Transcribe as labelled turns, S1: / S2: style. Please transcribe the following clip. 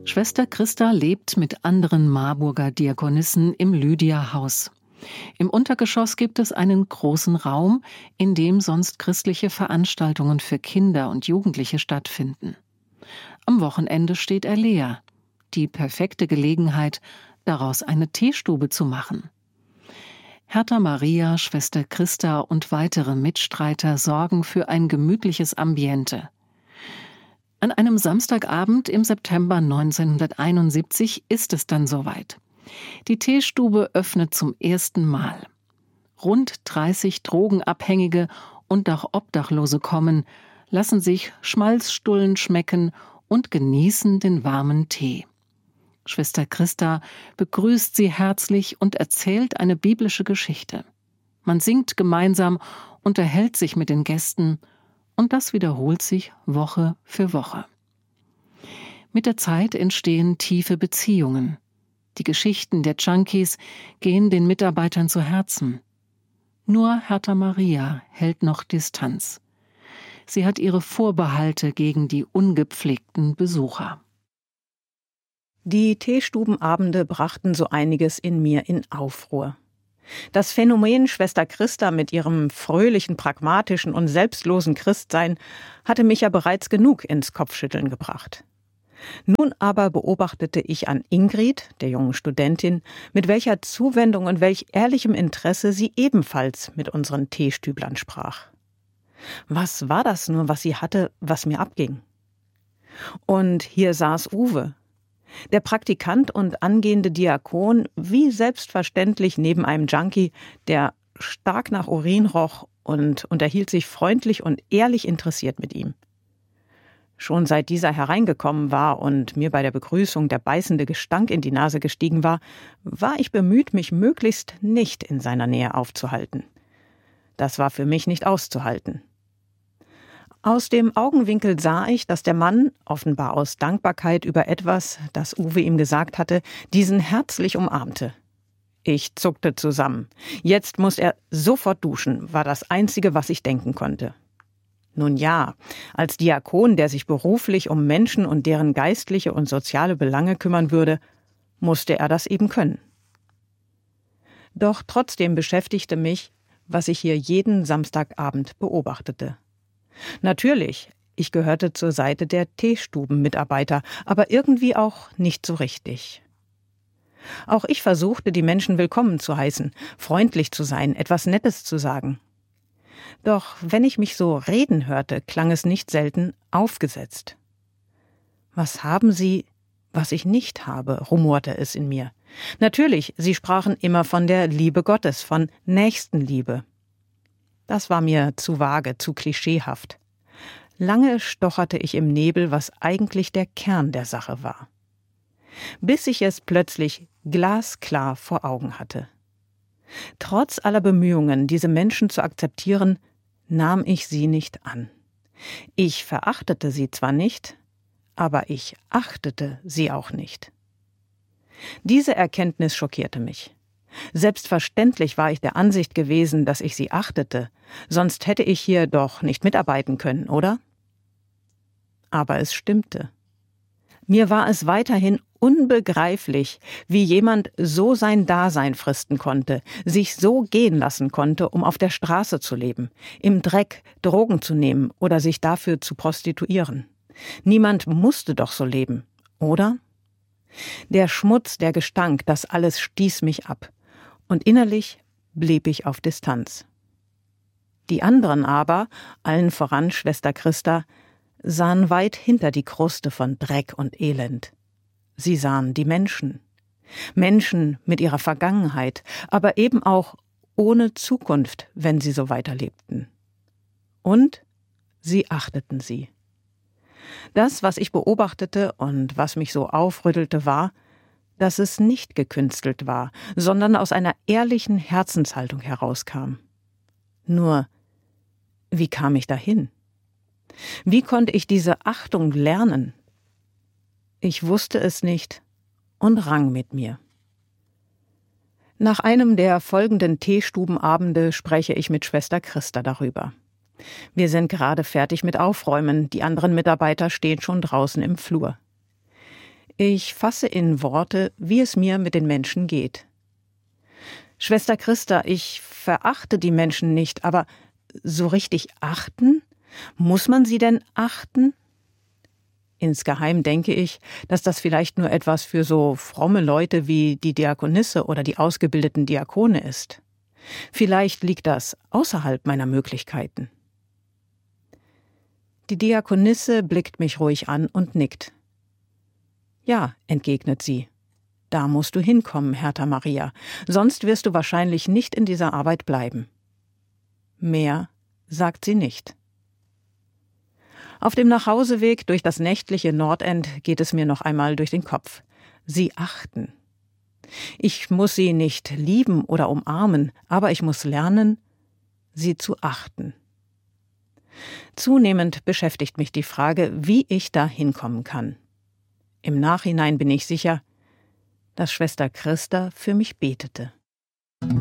S1: Schwester Christa lebt mit anderen Marburger Diakonissen im Lydia-Haus. Im Untergeschoss gibt es einen großen Raum, in dem sonst christliche Veranstaltungen für Kinder und Jugendliche stattfinden. Am Wochenende steht er leer. Die perfekte Gelegenheit, daraus eine Teestube zu machen. Hertha Maria, Schwester Christa und weitere Mitstreiter sorgen für ein gemütliches Ambiente. An einem Samstagabend im September 1971 ist es dann soweit. Die Teestube öffnet zum ersten Mal. Rund 30 Drogenabhängige und auch Obdachlose kommen, lassen sich Schmalzstullen schmecken und genießen den warmen Tee. Schwester Christa begrüßt sie herzlich und erzählt eine biblische Geschichte. Man singt gemeinsam, unterhält sich mit den Gästen und das wiederholt sich Woche für Woche. Mit der Zeit entstehen tiefe Beziehungen. Die Geschichten der Junkies gehen den Mitarbeitern zu Herzen. Nur Hertha Maria hält noch Distanz. Sie hat ihre Vorbehalte gegen die ungepflegten Besucher.
S2: Die Teestubenabende brachten so einiges in mir in Aufruhr. Das Phänomen Schwester Christa mit ihrem fröhlichen, pragmatischen und selbstlosen Christsein hatte mich ja bereits genug ins Kopfschütteln gebracht. Nun aber beobachtete ich an Ingrid, der jungen Studentin, mit welcher Zuwendung und welch ehrlichem Interesse sie ebenfalls mit unseren Teestüblern sprach. Was war das nur, was sie hatte, was mir abging? Und hier saß Uwe, der Praktikant und angehende Diakon, wie selbstverständlich neben einem Junkie, der stark nach Urin roch, und unterhielt sich freundlich und ehrlich interessiert mit ihm. Schon seit dieser hereingekommen war und mir bei der Begrüßung der beißende Gestank in die Nase gestiegen war, war ich bemüht, mich möglichst nicht in seiner Nähe aufzuhalten. Das war für mich nicht auszuhalten. Aus dem Augenwinkel sah ich, dass der Mann, offenbar aus Dankbarkeit über etwas, das Uwe ihm gesagt hatte, diesen herzlich umarmte. Ich zuckte zusammen. Jetzt muss er sofort duschen, war das Einzige, was ich denken konnte. Nun ja, als Diakon, der sich beruflich um Menschen und deren geistliche und soziale Belange kümmern würde, musste er das eben können. Doch trotzdem beschäftigte mich, was ich hier jeden Samstagabend beobachtete. Natürlich, ich gehörte zur Seite der Teestubenmitarbeiter, aber irgendwie auch nicht so richtig. Auch ich versuchte, die Menschen willkommen zu heißen, freundlich zu sein, etwas Nettes zu sagen. Doch wenn ich mich so reden hörte, klang es nicht selten aufgesetzt. Was haben Sie, was ich nicht habe, rumorte es in mir. Natürlich, Sie sprachen immer von der Liebe Gottes, von Nächstenliebe. Das war mir zu vage, zu klischeehaft. Lange stocherte ich im Nebel, was eigentlich der Kern der Sache war. Bis ich es plötzlich glasklar vor Augen hatte. Trotz aller Bemühungen, diese Menschen zu akzeptieren, nahm ich sie nicht an. Ich verachtete sie zwar nicht, aber ich achtete sie auch nicht. Diese Erkenntnis schockierte mich. Selbstverständlich war ich der Ansicht gewesen, dass ich sie achtete, sonst hätte ich hier doch nicht mitarbeiten können, oder? Aber es stimmte. Mir war es weiterhin unbegreiflich, wie jemand so sein Dasein fristen konnte, sich so gehen lassen konnte, um auf der Straße zu leben, im Dreck Drogen zu nehmen oder sich dafür zu prostituieren. Niemand musste doch so leben, oder? Der Schmutz, der Gestank, das alles stieß mich ab. Und innerlich blieb ich auf Distanz. Die anderen aber, allen voran Schwester Christa, sahen weit hinter die Kruste von Dreck und Elend. Sie sahen die Menschen. Menschen mit ihrer Vergangenheit, aber eben auch ohne Zukunft, wenn sie so weiterlebten. Und sie achteten sie. Das, was ich beobachtete und was mich so aufrüttelte, war, dass es nicht gekünstelt war, sondern aus einer ehrlichen Herzenshaltung herauskam. Nur, wie kam ich dahin? Wie konnte ich diese Achtung lernen? Ich wusste es nicht und rang mit mir. Nach einem der folgenden Teestubenabende spreche ich mit Schwester Christa darüber. Wir sind gerade fertig mit Aufräumen, die anderen Mitarbeiter stehen schon draußen im Flur. Ich fasse in Worte, wie es mir mit den Menschen geht. Schwester Christa, ich verachte die Menschen nicht, aber so richtig achten? Muss man sie denn achten? Insgeheim denke ich, dass das vielleicht nur etwas für so fromme Leute wie die Diakonisse oder die ausgebildeten Diakone ist. Vielleicht liegt das außerhalb meiner Möglichkeiten. Die Diakonisse blickt mich ruhig an und nickt. Ja, entgegnet sie. Da musst du hinkommen, Hertha Maria, sonst wirst du wahrscheinlich nicht in dieser Arbeit bleiben. Mehr sagt sie nicht. Auf dem Nachhauseweg durch das nächtliche Nordend geht es mir noch einmal durch den Kopf. Sie achten. Ich muss sie nicht lieben oder umarmen, aber ich muss lernen, sie zu achten. Zunehmend beschäftigt mich die Frage, wie ich da hinkommen kann. Im Nachhinein bin ich sicher, dass Schwester Christa für mich betete.